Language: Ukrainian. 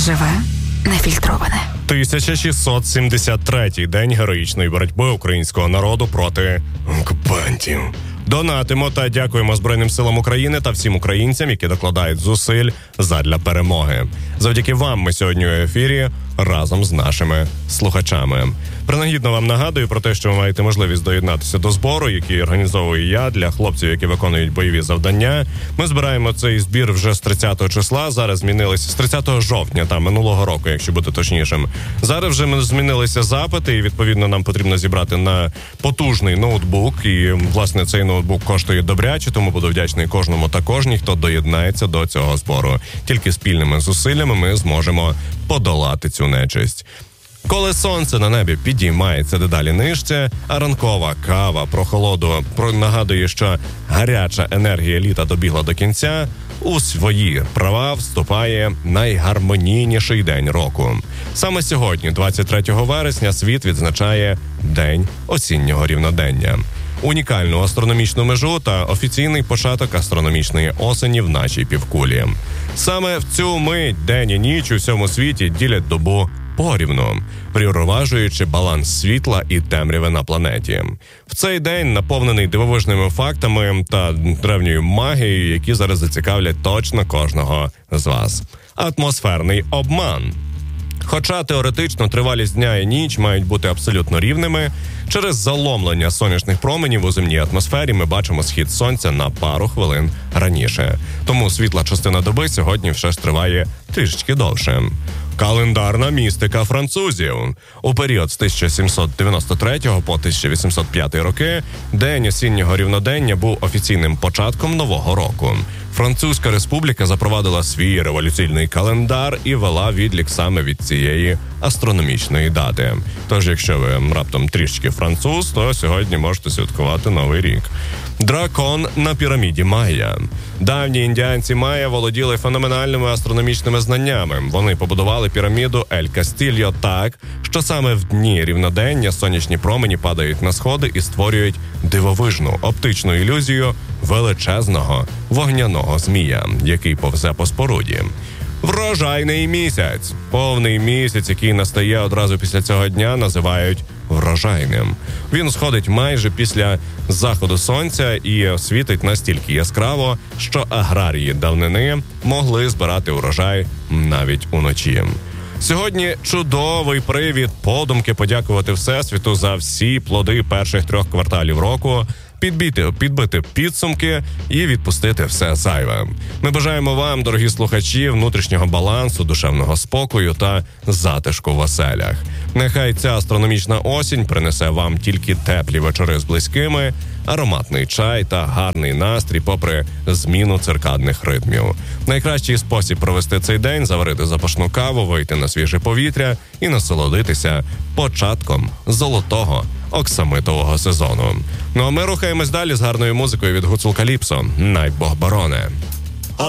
Живе, нефільтроване. 1673-й день героїчної боротьби українського народу проти окупантів. Донатимо та дякуємо Збройним силам України та всім українцям, які докладають зусиль задля перемоги. Завдяки вам ми сьогодні у ефірі разом з нашими слухачами. Принагідно вам нагадую про те, що ви маєте можливість доєднатися до збору, який організовую я для хлопців, які виконують бойові завдання. Ми збираємо цей збір вже з 30 числа, зараз змінилися з 30 жовтня, минулого року, якщо бути точнішим. Зараз вже ми змінилися запити, і відповідно нам потрібно зібрати на потужний ноутбук, і власне цей ноутбук коштує добряче, тому буду вдячний кожному та кожній, хто доєднається до цього збору. Тільки спільними зусиллями ми зможемо подолати цю нечисть. Коли сонце на небі підіймається дедалі нижче, а ранкова кава прохолоду нагадує, що гаряча енергія літа добігла до кінця, у свої права вступає найгармонійніший день року. Саме сьогодні, 23 вересня, світ відзначає День осіннього рівнодення. Унікальну астрономічну межу та офіційний початок астрономічної осені в нашій півкулі. Саме в цю мить день і ніч у всьому світі ділять добу порівну, приурожуючи баланс світла і темряви на планеті. В цей день наповнений дивовижними фактами та древньою магією, які зараз зацікавлять точно кожного з вас. Атмосферний обман. Хоча теоретично тривалість дня і ніч мають бути абсолютно рівними, через заломлення сонячних променів у земній атмосфері ми бачимо схід сонця на пару хвилин раніше. Тому світла частина доби сьогодні все ж триває трішечки довше. Календарна містика французів. У період з 1793 по 1805 роки День осіннього рівнодення був офіційним початком нового року. Французька республіка запровадила свій революційний календар і вела відлік саме від цієї астрономічної дати. Тож, якщо ви раптом трішки француз, то сьогодні можете святкувати Новий рік. Дракон на піраміді Майя. Давні індіанці Майя володіли феноменальними астрономічними знаннями. Вони побудували піраміду Ель-Кастільо так, що саме в дні рівнодення сонячні промені падають на сходи і створюють дивовижну оптичну ілюзію величезного вогняного змія, який повзе по споруді. Врожайний місяць. Повний місяць, який настає одразу після цього дня, називають врожайним. Він сходить майже після заходу сонця і світить настільки яскраво, що аграрії давнини могли збирати урожай навіть уночі. Сьогодні чудовий привід подумки подякувати Всесвіту за всі плоди перших 3 кварталів року, підбити підсумки і відпустити все зайве. Ми бажаємо вам, дорогі слухачі, внутрішнього балансу, душевного спокою та затишку в оселях. Нехай ця астрономічна осінь принесе вам тільки теплі вечори з близькими, ароматний чай та гарний настрій попри зміну циркадних ритмів. Найкращий спосіб провести цей день – заварити запашну каву, вийти на свіже повітря і насолодитися початком золотого оксамитового сезону. Ну а ми рухаємось далі з гарною музикою від Гуцул Каліпсо. Най Бог бороне.